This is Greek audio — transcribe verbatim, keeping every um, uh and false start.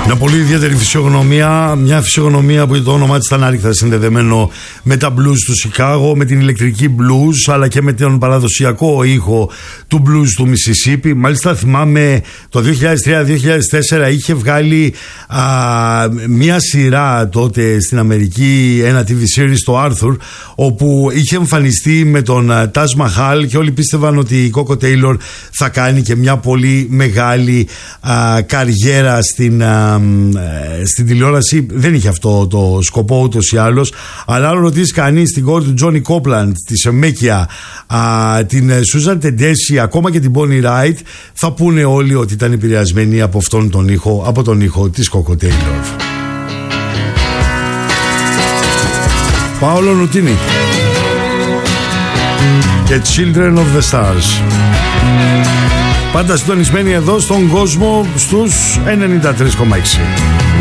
Μια πολύ ιδιαίτερη φυσιογνωμία, μια φυσιογνωμία που το όνομά της ήταν άρρηκτα συνδεδεμένο με τα blues του Σικάγο, με την ηλεκτρική blues, αλλά και με τον παραδοσιακό ήχο του blues του Μισισίπι. Μάλιστα θυμάμαι το δύο χιλιάδες τρία δύο χιλιάδες τέσσερα είχε βγάλει α, μια σειρά τότε στην Αμερική, ένα τι βι series, το Arthur, όπου είχε εμφανιστεί με τον Taj Mahal και όλοι πίστευαν ότι η Coco Taylor θα κάνει και μια πολύ μεγάλη α, καριέρα στην, α, στην τηλεόραση. Δεν είχε αυτό το σκοπό ούτως ή άλλως, αλλά αν ρωτήσει κανείς την κόρη του Johnny Copeland, τη Σεμέκια, την Susan Tedeschi, ακόμα και την Bonnie Wright, θα πούνε όλοι ότι ήταν επηρεασμένοι από αυτόν τον ήχο, από τον ήχο της Coco Taylor. Paolo Nutini και Children of the Stars. Πάντα συντονισμένοι εδώ στον κόσμο στους ενενήντα τρία κόμμα έξι.